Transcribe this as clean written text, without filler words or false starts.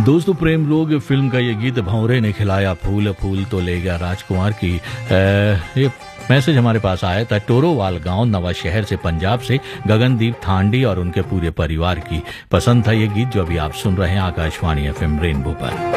दोस्तों, प्रेम रोग फिल्म का ये गीत भंवरे ने खिलाया फूल, फूल तो ले गया राजकुमार की ये मैसेज हमारे पास आया था टोरोवाल गांव नवा शहर से, पंजाब से गगनदीप थांडी और उनके पूरे परिवार की पसंद था ये गीत जो अभी आप सुन रहे हैं आकाशवाणी FM रेनबो पर।